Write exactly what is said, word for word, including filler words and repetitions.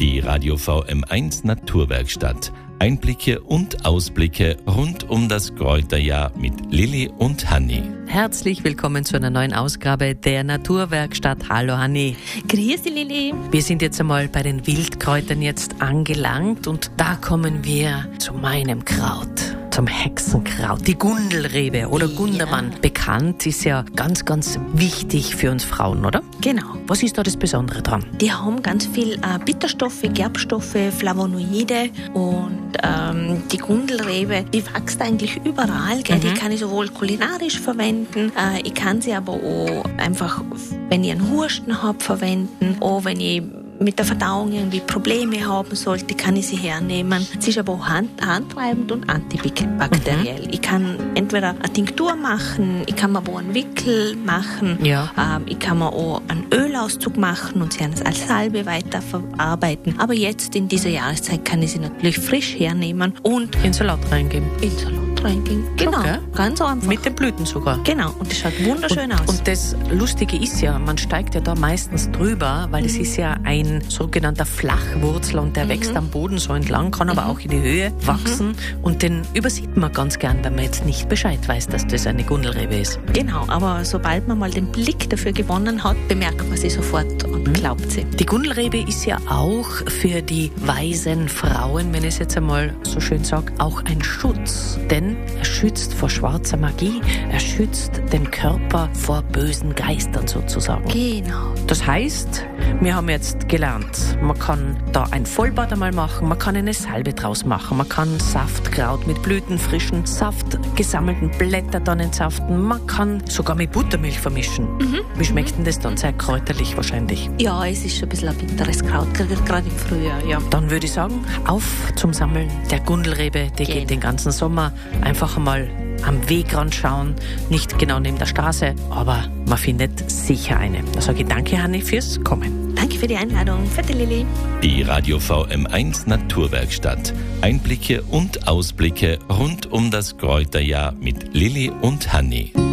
Die Radio V M eins Naturwerkstatt. Einblicke und Ausblicke rund um das Kräuterjahr mit Lilly und Hanni. Herzlich willkommen zu einer neuen Ausgabe der Naturwerkstatt. Hallo Hanni. Grüß dich, Lilly. Wir sind jetzt einmal bei den Wildkräutern jetzt angelangt und da kommen wir zu meinem Kraut. Zum Hexenkraut, die Gundelrebe oder ja. Gundermann. Bekannt, ist ja ganz, ganz wichtig für uns Frauen, oder? Genau. Was ist da das Besondere dran? Die haben ganz viel äh, Bitterstoffe, Gerbstoffe, Flavonoide und ähm, die Gundelrebe, die wächst eigentlich überall. Gell? Mhm. Die kann ich sowohl kulinarisch verwenden, äh, ich kann sie aber auch einfach, wenn ich einen Husten habe, verwenden, auch wenn ich mit der Verdauung irgendwie Probleme haben sollte, kann ich sie hernehmen. Sie ist aber auch hand, handtreibend und antibakteriell. Mhm. Ich kann entweder eine Tinktur machen, ich kann mir aber auch einen Wickel machen, ja. ähm, ich kann mir auch einen Ölauszug machen und sie als Salbe weiterverarbeiten. Aber jetzt in dieser Jahreszeit kann ich sie natürlich frisch hernehmen und in Salat reingeben. In Salat reingeben, genau. Okay. Ganz einfach. Mit den Blüten sogar. Genau, und das schaut wunderschön und, aus. Und das Lustige ist ja, man steigt ja da meistens drüber, weil es mhm. ist ja ein sogenannter Flachwurzler und der mhm. wächst am Boden so entlang, kann aber mhm. auch in die Höhe wachsen mhm. und den übersieht man ganz gern, wenn man jetzt nicht Bescheid weiß, dass das eine Gundelrebe ist. Genau, aber sobald man mal den Blick dafür gewonnen hat, bemerkt man sie sofort und mhm. glaubt sie. Die Gundelrebe ist ja auch für die weisen Frauen, wenn ich es jetzt einmal so schön sage, auch ein Schutz, denn er schützt vor schwarzer Magie, er schützt den Körper vor bösen Geistern sozusagen. Genau. Das heißt, wir haben jetzt gelernt, man kann da ein Vollbad einmal machen, man kann eine Salbe draus machen, man kann Saftkraut mit Blüten, frischen Saft, gesammelten Blätter dann entsaften, man kann sogar mit Buttermilch vermischen. Mhm. Wie schmeckt denn das dann? Sehr kräuterlich wahrscheinlich. Ja, es ist schon ein bisschen ein bitteres Kraut, gerade im Frühjahr, ja. Dann würde ich sagen, auf zum Sammeln der Gundelrebe, die genau. geht den ganzen Sommer. Einfach mal am Wegrand schauen, nicht genau neben der Straße, aber man findet sicher eine. Da sage ich danke, Hanni, fürs Kommen. Danke für die Einladung. Vierte Lilly. Die Radio V M eins Naturwerkstatt. Einblicke und Ausblicke rund um das Kräuterjahr mit Lilly und Hanni.